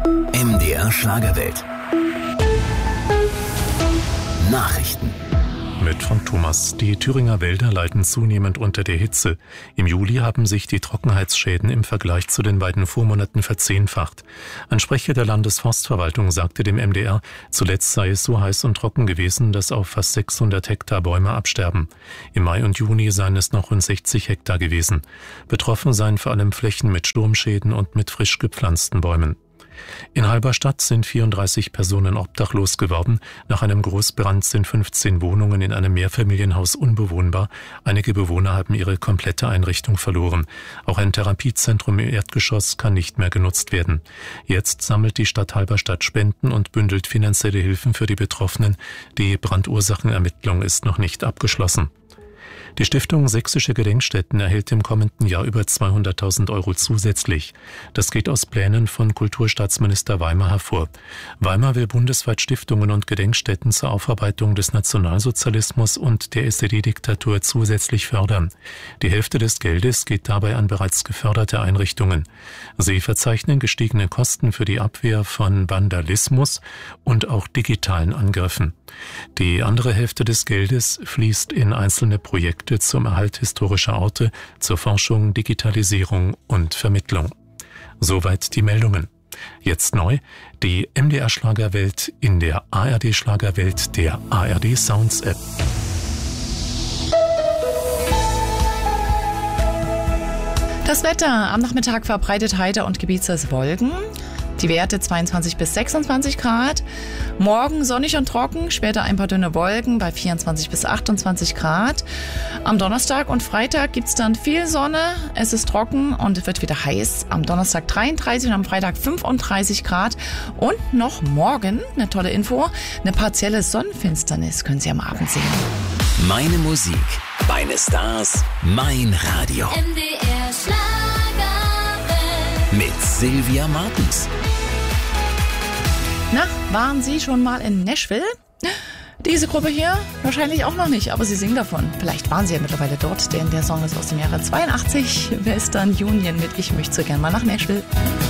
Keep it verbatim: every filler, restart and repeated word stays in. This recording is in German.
M D R Schlagerwelt. Nachrichten. Mit Frank Thomas. Die Thüringer Wälder leiden zunehmend unter der Hitze. Im Juli haben sich die Trockenheitsschäden im Vergleich zu den beiden Vormonaten verzehnfacht. Ein Sprecher der Landesforstverwaltung sagte dem M D R, zuletzt sei es so heiß und trocken gewesen, dass auf fast sechshundert Hektar Bäume absterben. Im Mai und Juni seien es noch rund sechzig Hektar gewesen. Betroffen seien vor allem Flächen mit Sturmschäden und mit frisch gepflanzten Bäumen. In Halberstadt sind vierunddreißig Personen obdachlos geworden. Nach einem Großbrand sind fünfzehn Wohnungen in einem Mehrfamilienhaus unbewohnbar. Einige Bewohner haben ihre komplette Einrichtung verloren. Auch ein Therapiezentrum im Erdgeschoss kann nicht mehr genutzt werden. Jetzt sammelt die Stadt Halberstadt Spenden und bündelt finanzielle Hilfen für die Betroffenen. Die Brandursachenermittlung ist noch nicht abgeschlossen. Die Stiftung Sächsische Gedenkstätten erhält im kommenden Jahr über zweihunderttausend Euro zusätzlich. Das geht aus Plänen von Kulturstaatsminister Weimer hervor. Weimer will bundesweit Stiftungen und Gedenkstätten zur Aufarbeitung des Nationalsozialismus und der S E D-Diktatur zusätzlich fördern. Die Hälfte des Geldes geht dabei an bereits geförderte Einrichtungen. Sie verzeichnen gestiegene Kosten für die Abwehr von Vandalismus und auch digitalen Angriffen. Die andere Hälfte des Geldes fließt in einzelne Projekte zum Erhalt historischer Orte, zur Forschung, Digitalisierung und Vermittlung. Soweit die Meldungen. Jetzt neu, die M D R Schlagerwelt in der A R D Schlagerwelt der A R D Sounds App. Das Wetter am Nachmittag verbreitet heiter und gebietsweise Wolken. Die Werte zweiundzwanzig bis sechsundzwanzig Grad. Morgen sonnig und trocken, später ein paar dünne Wolken bei vierundzwanzig bis achtundzwanzig Grad. Am Donnerstag und Freitag gibt's dann viel Sonne, es ist trocken und es wird wieder heiß. Am Donnerstag dreiunddreißig und am Freitag fünfunddreißig Grad. Und noch morgen, eine tolle Info, eine partielle Sonnenfinsternis können Sie am Abend sehen. Meine Musik, meine Stars, mein Radio. M D R Schlagerwelt. Mit Sylvia Martens. Na, waren Sie schon mal in Nashville? Diese Gruppe hier wahrscheinlich auch noch nicht, aber sie singen davon. Vielleicht waren Sie ja mittlerweile dort, denn der Song ist aus dem Jahre zweiundachtzig. Western Union mit Ich möchte so gern mal nach Nashville.